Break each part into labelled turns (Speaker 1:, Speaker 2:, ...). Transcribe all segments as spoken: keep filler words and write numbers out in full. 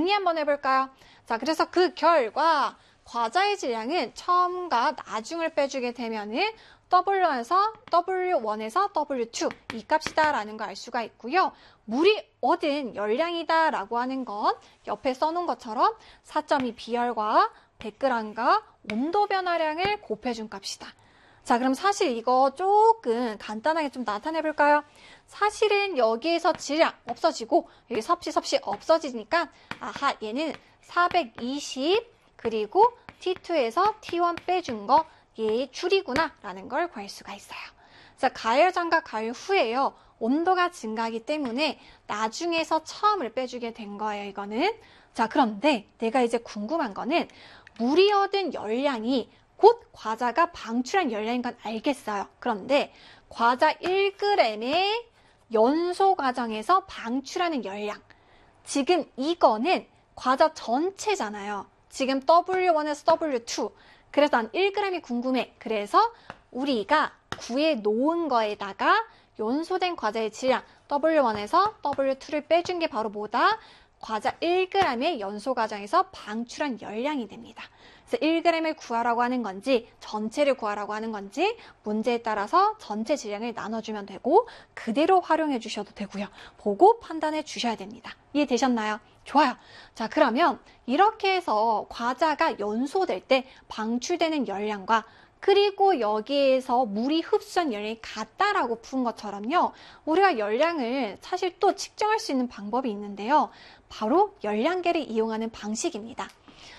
Speaker 1: 정리 한번 해볼까요? 자, 그래서 그 결과 과자의 질량은 처음과 나중을 빼주게 되면은 더블유 원에서 더블유 원에서 더블유 투 이 값이다 라는 걸 알 수가 있고요. 물이 얻은 열량이다 라고 하는 건 옆에 써놓은 것처럼 사 점 이 비열과 백 그램과 온도 변화량을 곱해준 값이다. 자, 그럼 사실 이거 조금 간단하게 좀 나타내 볼까요? 사실은 여기에서 질량 없어지고 여기 섭씨 섭씨 없어지니까 아하, 얘는 사백이십 그리고 티 투에서 티 원 빼준 거 얘의 줄이구나 라는 걸 구할 수가 있어요. 자, 가열 전과 가열 후에요. 온도가 증가하기 때문에 나중에서 처음을 빼주게 된 거예요, 이거는. 자, 그런데 내가 이제 궁금한 거는 물이 얻은 열량이 곧 과자가 방출한 열량인 건 알겠어요. 그런데 과자 일 그램의 연소 과정에서 방출하는 열량. 지금 이거는 과자 전체잖아요. 지금 더블유 원에서 더블유 투. 그래서 난 일 그램이 궁금해. 그래서 우리가 구해 놓은 거에다가 연소된 과자의 질량 더블유 원에서 더블유 투를 빼준 게 바로 뭐다? 과자 일 그램의 연소 과정에서 방출한 열량이 됩니다. 그래서 일 그램을 구하라고 하는 건지 전체를 구하라고 하는 건지 문제에 따라서 전체 질량을 나눠주면 되고 그대로 활용해 주셔도 되고요. 보고 판단해 주셔야 됩니다. 이해되셨나요? 좋아요. 자, 그러면 이렇게 해서 과자가 연소될 때 방출되는 열량과 그리고 여기에서 물이 흡수한 열량이 같다라고 푼 것처럼요. 우리가 열량을 사실 또 측정할 수 있는 방법이 있는데요. 바로 열량계를 이용하는 방식입니다.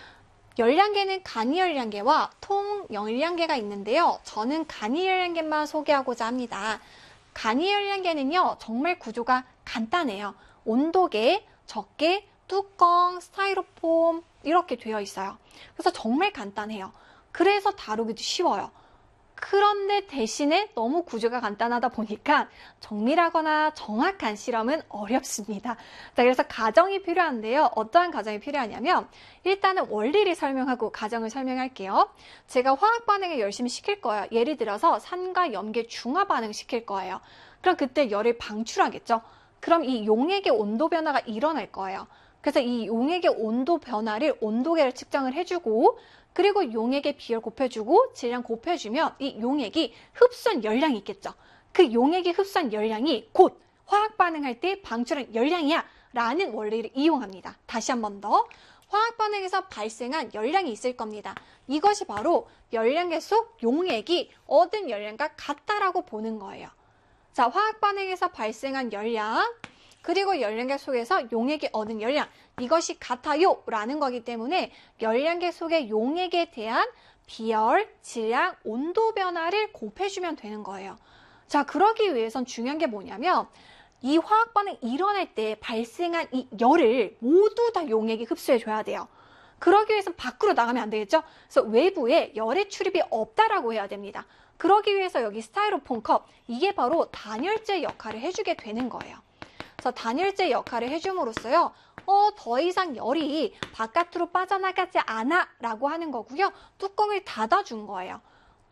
Speaker 1: 열량계는 간이 열량계와 통 열량계가 있는데요. 저는 간이 열량계만 소개하고자 합니다. 간이 열량계는요. 정말 구조가 간단해요. 온도계, 적계, 뚜껑, 스타이로폼 이렇게 되어 있어요. 그래서 정말 간단해요. 그래서 다루기도 쉬워요. 그런데 대신에 너무 구조가 간단하다 보니까 정밀하거나 정확한 실험은 어렵습니다. 자, 그래서 가정이 필요한데요. 어떠한 가정이 필요하냐면 일단은 원리를 설명하고 가정을 설명할게요. 제가 화학 반응을 열심히 시킬 거예요. 예를 들어서 산과 염계 중화 반응 시킬 거예요. 그럼 그때 열을 방출하겠죠. 그럼 이 용액의 온도 변화가 일어날 거예요. 그래서 이 용액의 온도 변화를 온도계를 측정을 해주고 그리고 용액의 비열 곱해주고 질량 곱해주면 이 용액이 흡수한 열량이 있겠죠. 그 용액이 흡수한 열량이 곧 화학 반응할 때 방출한 열량이야 라는 원리를 이용합니다. 다시 한 번 더. 화학 반응에서 발생한 열량이 있을 겁니다. 이것이 바로 열량계 속 용액이 얻은 열량과 같다라고 보는 거예요. 자, 화학 반응에서 발생한 열량 그리고 열량계 속에서 용액이 얻은 열량 이것이 같아요 라는 거기 때문에 열량계 속의 용액에 대한 비열, 질량, 온도 변화를 곱해주면 되는 거예요. 자, 그러기 위해선 중요한 게 뭐냐면 이 화학 반응이 일어날 때 발생한 이 열을 모두 다 용액이 흡수해줘야 돼요. 그러기 위해선 밖으로 나가면 안 되겠죠? 그래서 외부에 열의 출입이 없다라고 해야 됩니다. 그러기 위해서 여기 스타이로폼 컵 이게 바로 단열재 역할을 해주게 되는 거예요. 그래서 단열재 역할을 해줌으로써요. 어, 더 이상 열이 바깥으로 빠져나가지 않아 라고 하는 거고요. 뚜껑을 닫아준 거예요.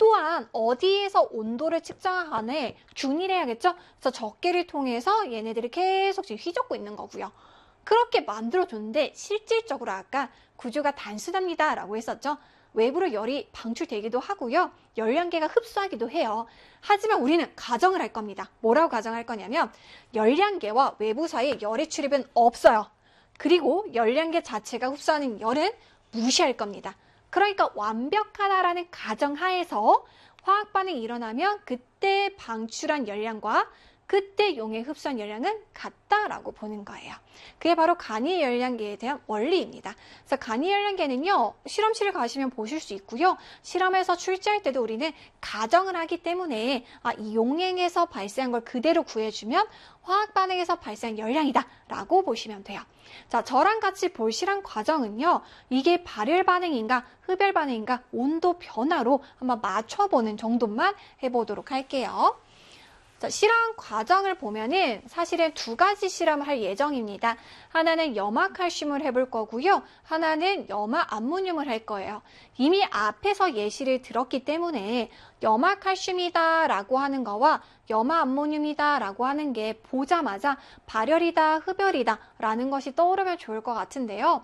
Speaker 1: 또한 어디에서 온도를 측정하네 균일해야겠죠? 그래서 적계를 통해서 얘네들이 계속 지금 휘젓고 있는 거고요. 그렇게 만들어줬는데 실질적으로 아까 구조가 단순합니다 라고 했었죠? 외부로 열이 방출되기도 하고요. 열량계가 흡수하기도 해요. 하지만 우리는 가정을 할 겁니다. 뭐라고 가정할 거냐면 열량계와 외부 사이에 열의 출입은 없어요. 그리고 열량계 자체가 흡수하는 열은 무시할 겁니다. 그러니까 완벽하다라는 가정하에서 화학 반응이 일어나면 그때 방출한 열량과 그때 용액 흡수한 열량은 같다라고 보는 거예요. 그게 바로 간이 열량계에 대한 원리입니다. 그래서 간이 열량계는요, 실험실에 가시면 보실 수 있고요. 실험에서 출제할 때도 우리는 가정을 하기 때문에 아, 이 용액에서 발생한 걸 그대로 구해주면 화학 반응에서 발생한 열량이다 라고 보시면 돼요. 자, 저랑 같이 볼 실험 과정은요, 이게 발열 반응인가 흡열 반응인가 온도 변화로 한번 맞춰보는 정도만 해보도록 할게요. 자, 실험 과정을 보면은 사실은 두 가지 실험을 할 예정입니다. 하나는 염화칼슘을 해볼 거고요. 하나는 염화암모늄을 할 거예요. 이미 앞에서 예시를 들었기 때문에 염화칼슘이다 라고 하는 거와 염화암모늄이다 라고 하는 게 보자마자 발열이다, 흡열이다 라는 것이 떠오르면 좋을 것 같은데요.